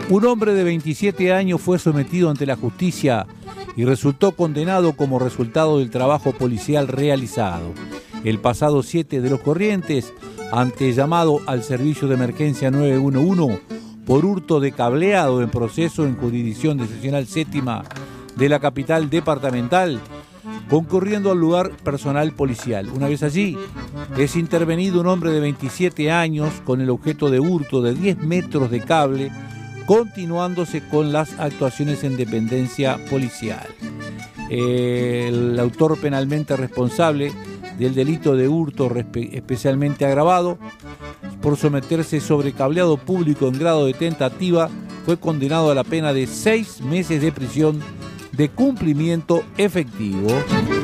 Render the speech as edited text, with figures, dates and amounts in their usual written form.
Un hombre de 27 años fue sometido ante la justicia y resultó condenado como resultado del trabajo policial realizado el pasado 7 de los Corrientes ante llamado al servicio de emergencia 911 por hurto de cableado en proceso en jurisdicción de seccional séptima de la capital departamental, concurriendo al lugar personal policial. Una vez allí, es intervenido un hombre de 27 años con el objeto de hurto de 10 metros de cable, continuándose con las actuaciones en dependencia policial. El autor penalmente responsable del delito de hurto especialmente agravado por someterse sobre cableado público en grado de tentativa fue condenado a la pena de 6 meses de prisión de cumplimiento efectivo.